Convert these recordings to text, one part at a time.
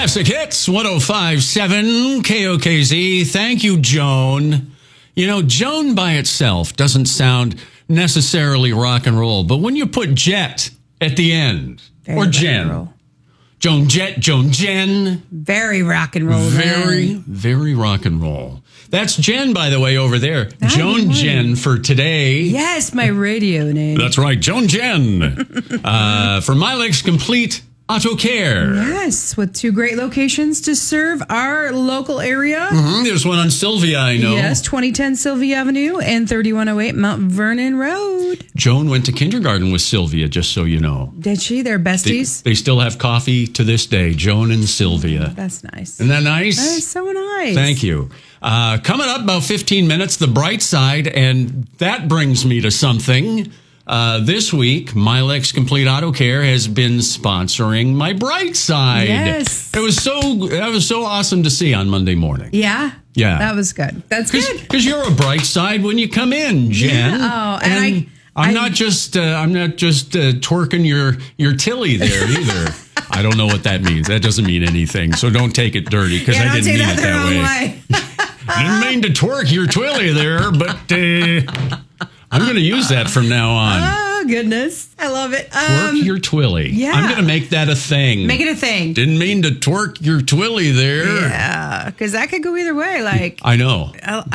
Classic Hits 105.7 KOKZ. Thank you, Joan. You know, Joan by itself doesn't sound necessarily rock and roll, but when you put Jet at the end, Very or rock Jen, and roll. Joan Jet, Joan Jen. Very rock and roll. Very, man. very rock and roll. That's Jen, by the way, over there. Hi, Joan good morning. Jen for today. Yes, my radio name. That's right, Joan Jen. For Milex Complete Auto Care. Yes, with 2 great locations to serve our local area. There's one on Sylvia, I know. Yes, 2010 Sylvia Avenue and 3108 Mount Vernon Road. Joan went to kindergarten with Sylvia, just so you know. Did she? They're They, besties? they still have coffee to this day, Joan and Sylvia. That's nice. Isn't that nice? That is so nice. Thank you. Coming up about 15 minutes, the bright side, and that brings me to something. This week, Milex Complete Auto Care has been sponsoring my bright side. Yes. That was so awesome to see on Monday morning. Yeah? Yeah. That was good. That's good. Because you're a bright side when you come in, Jen. Yeah. Oh, and I'm not just twerking your tilly there either. I don't know what that means. That doesn't mean anything. So don't take it dirty because I didn't mean it that way. I didn't mean to twerk your twilly there, but I'm going to use that from now on. Oh, goodness. I love it. Twerk your twilly. yeah. I'm going to make that a thing. Make it a thing. Didn't mean to twerk your twilly there. Yeah, because that could go either way. Like, I know.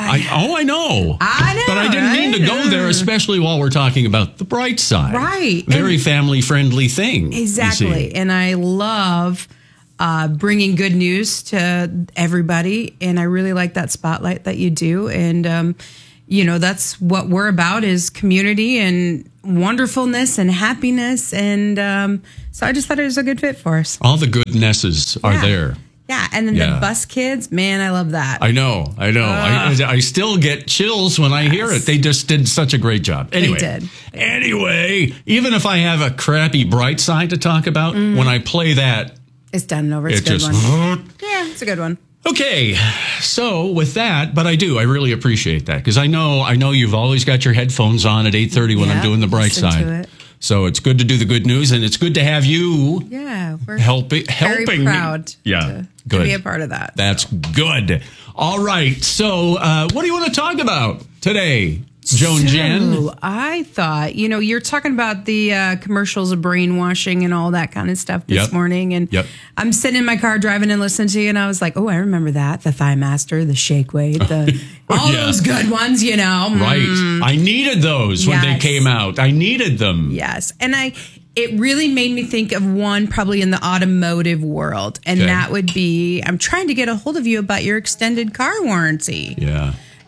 I know. I know. But I didn't mean to go there, especially while we're talking about the bright side. Right. Very family-friendly thing. you exactly. see. And I love bringing good news to everybody. And I really like that spotlight that you do. And, that's what we're about is community and wonderfulness and happiness. And so I just thought it was a good fit for us. All the goodnesses are there. Yeah. And then Yeah. the bus kids, man, I love that. I know. I still get chills when I hear it. They just did such a great job. Anyway, did. Anyway, even if I have a crappy bright side to talk about, when I play that, It's done and over. It's it a good just... one. Yeah, it's a good one. Okay, so with that, but I really appreciate that because I know you've always got your headphones on at 8:30 when I'm doing the bright listen to side. it. So it's good to do the good news, and it's good to have you Yeah, we're helping. very proud to be a part of that. That's good. All right. So what do you want to talk about today, Joan Jen? I thought, you're talking about the commercials of brainwashing and all that kind of stuff this morning. And I'm sitting in my car driving and listening to you. And I was like, oh, I remember that. The Thigh Master, the Shake Weight, all those good ones, Right. I needed those when they came out. I needed them. Yes. And it really made me think of one probably in the automotive world. And that would be, I'm trying to get a hold of you about your extended car warranty. Yeah.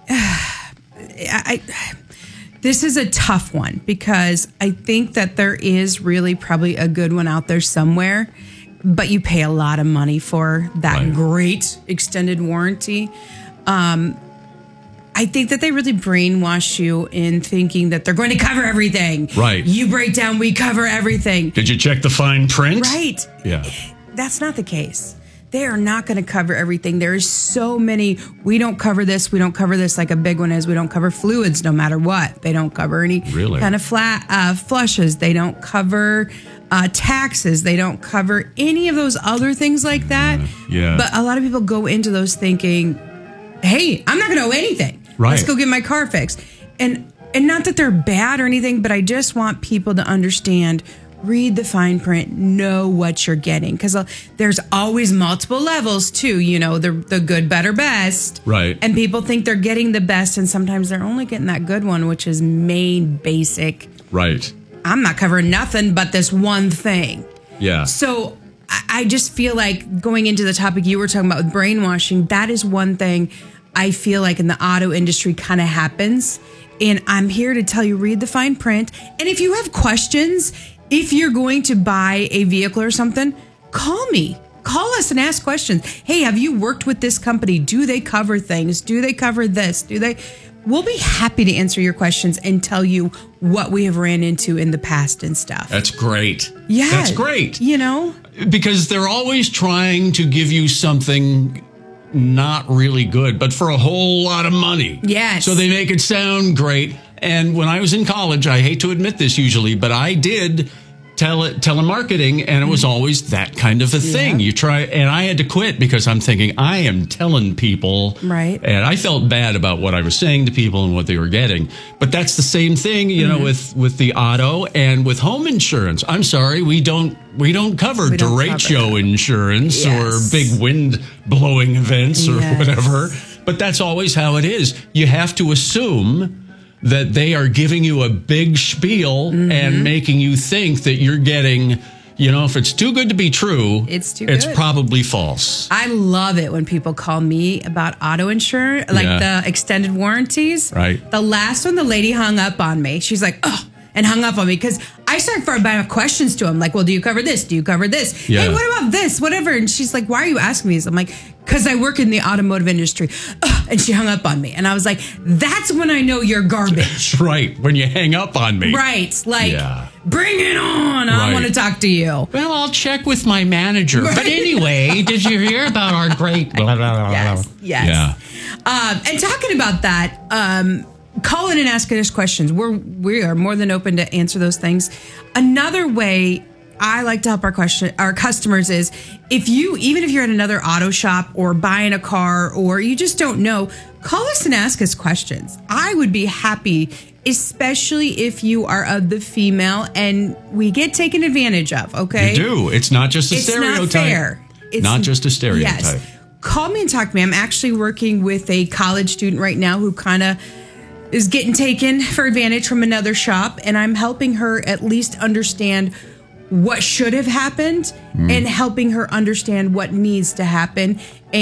This is a tough one because I think that there is really probably a good one out there somewhere, but you pay a lot of money for that great extended warranty. I think that they really brainwash you in thinking that they're going to cover everything. Right. You break down, we cover everything. Did you check the fine print? Right. Yeah. That's not the case. They are not going to cover everything. There's so many. We don't cover this. We don't cover this. Like a big one is we don't cover fluids no matter what. They don't cover any kind of flushes. They don't cover taxes. They don't cover any of those other things like that. Yeah. But a lot of people go into those thinking, hey, I'm not going to owe anything. Right. Let's go get my car fixed. And not that they're bad or anything, but I just want people to understand, read the fine print, know what you're getting. Because there's always multiple levels too, the good, better, best. Right. And people think they're getting the best, and sometimes they're only getting that good one, which is main basic. Right. I'm not covering nothing but this one thing. Yeah. So I just feel like going into the topic you were talking about with brainwashing, that is one thing I feel like in the auto industry kind of happens. And I'm here to tell you, read the fine print. And if you have questions, if you're going to buy a vehicle or something, call me. Call us and ask questions. Hey, have you worked with this company? Do they cover things? Do they cover this? We'll be happy to answer your questions and tell you what we have ran into in the past and stuff. That's great. Yeah. That's great. Because they're always trying to give you something not really good, but for a whole lot of money. Yes. So they make it sound great. And when I was in college, I hate to admit this usually, but I did telemarketing, and it was always that kind of a thing. You try, and I had to quit because I'm thinking I am telling people, right? And I felt bad about what I was saying to people and what they were getting. But that's the same thing, you know, with the auto and with home insurance. I'm sorry, we don't cover derecho insurance or big wind blowing events or whatever. But that's always how it is. You have to assume that they are giving you a big spiel and making you think that you're getting, you know, if it's too good to be true, it's probably false. I love it when people call me about auto insurance, like the extended warranties. Right. The last one, the lady hung up on me. She's like, oh, and hung up on me because I started firing questions to him. Like, well, do you cover this? Do you cover this? Yeah. Hey, what about this? Whatever. And she's like, why are you asking me this? I'm like, because I work in the automotive industry. And she hung up on me. And I was like, that's when I know you're garbage. Right. When you hang up on me. Right. Like, bring it on. I want to talk to you. Well, I'll check with my manager. Right. But anyway, did you hear about our great blah, blah, blah, blah. Yes. And talking about that, call in and ask us questions. We are more than open to answer those things. Another way I like to help our customers is even if you're at another auto shop or buying a car or you just don't know, call us and ask us questions. I would be happy, especially if you are of the female and we get taken advantage of. Okay, you do. It's not just a stereotype. It's not fair. It's not just a stereotype. Yes. Call me and talk to me. I'm actually working with a college student right now who kind of is getting taken for advantage from another shop, and I'm helping her at least understand what should have happened and helping her understand what needs to happen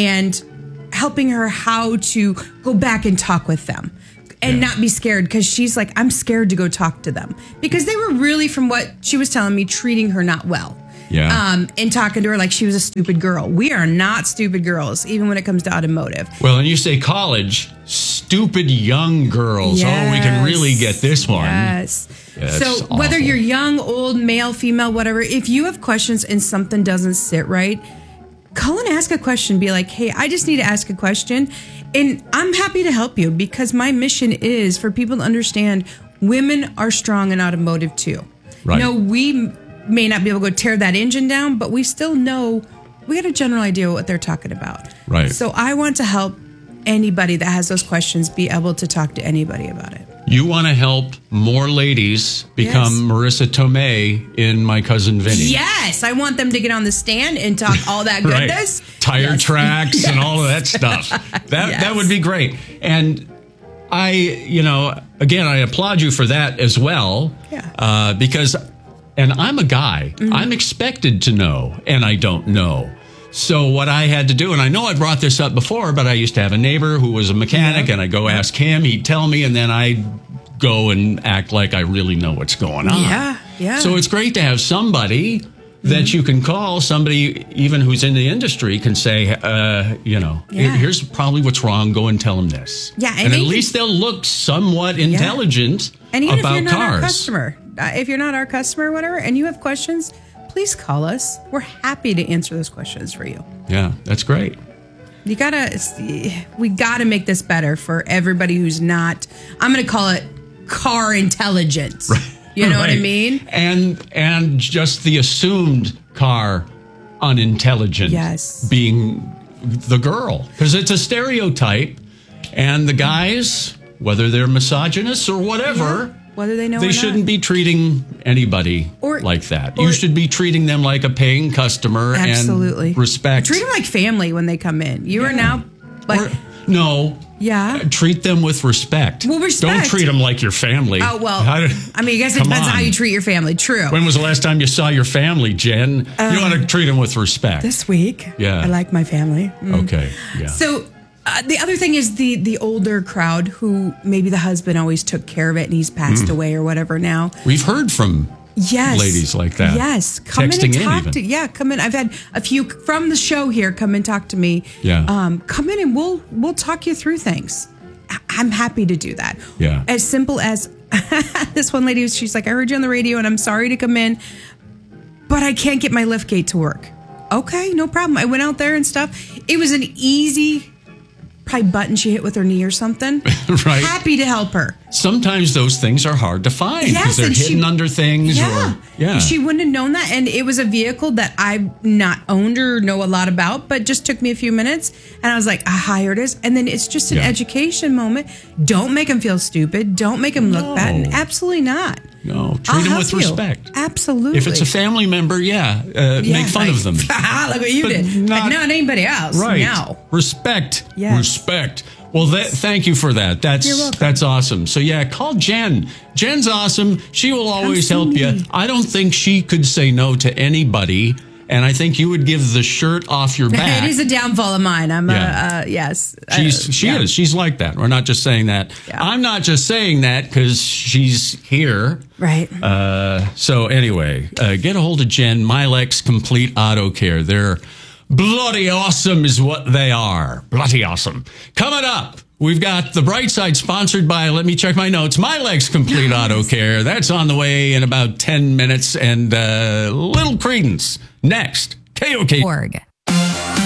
and helping her how to go back and talk with them and not be scared, because she's like, I'm scared to go talk to them because they were really, from what she was telling me, treating her not well. Yeah. And talking to her like she was a stupid girl. We are not stupid girls, even when it comes to automotive. Well, and you say college, stupid young girls. Yes. Oh, we can really get this one. Yes. That's so awful. whether you're young, old, male, female, whatever, if you have questions and something doesn't sit right, call and ask a question. Be like, hey, I just need to ask a question. And I'm happy to help you because my mission is for people to understand women are strong in automotive too. Right. You know, we may not be able to go tear that engine down, but we still know, we got a general idea what they're talking about. Right. So I want to help anybody that has those questions be able to talk to anybody about it. You want to help more ladies become Marissa Tomei in My Cousin Vinny. Yes, I want them to get on the stand and talk all that goodness. Right. Tire tracks and all of that stuff. That would be great. And I, again, I applaud you for that as well. Yeah. Because, and I'm a guy, I'm expected to know, and I don't know. So what I had to do, and I know I brought this up before, but I used to have a neighbor who was a mechanic, and I go ask him, he'd tell me, and then I go and act like I really know what's going on. Yeah. So it's great to have somebody that you can call, somebody even who's in the industry can say, here's probably what's wrong, go and tell them this. Yeah. And at least they'll look somewhat intelligent and even about if you're not cars. Our customer, if you're not our customer or whatever, and you have questions, please call us. We're happy to answer those questions for you. Yeah, that's great. We gotta make this better for everybody who's not, I'm going to call it car intelligence. Right. You know what I mean? And just the assumed car unintelligent being the girl. Because it's a stereotype. And the guys, whether they're misogynists or whatever, whether they know they shouldn't be treating anybody like that. You should be treating them like a paying customer and respect. Treat them like family when they come in. You are now like treat them with respect. Well, respect. Don't treat them like your family. Oh, well, I guess it depends on how you treat your family. True. When was the last time you saw your family, Jen? You want to treat them with respect. This week. Yeah. I like my family. Okay. Yeah. So the other thing is the older crowd who maybe the husband always took care of it and he's passed away or whatever now. We've heard from ladies like that. Yes. Come texting in and talk to come in. I've had a few from the show here come and talk to me. Yeah. Come in and we'll talk you through things. I'm happy to do that. Yeah. As simple as this one lady, she's like, I heard you on the radio and I'm sorry to come in, but I can't get my lift gate to work. Okay, no problem. I went out there and stuff. It was an easy probably button she hit with her knee or something. Right. Happy to help her. sometimes those things are hard to find because Yes, they're and hidden under things. She wouldn't have known that. And it was a vehicle that I've not owned or know a lot about, but just took me a few minutes. And I was like, here it is. And then it's just an education moment. Don't make them feel stupid. Don't make them look bad. And absolutely not. No, treat them with respect. Absolutely. If it's a family member, make fun of them. Look what you did. Not anybody else. Right. No. Respect. Yes. Respect. Well, thank you for that. You're welcome. That's awesome. So call Jen. Jen's awesome. She will always help you. I don't think she could say no to anybody. And I think you would give the shirt off your back. It is a downfall of mine. Yes. She is. She's like that. We're not just saying that. Yeah. I'm not just saying that because she's here. Right. So anyway, get a hold of Jen, Milex Complete Auto Care. They're bloody awesome is what they are. Bloody awesome. Coming up, we've got The Bright Side sponsored by, let me check my notes, Milex Complete Auto Care. That's on the way in about 10 minutes. And Little Credence next. KOK. Org.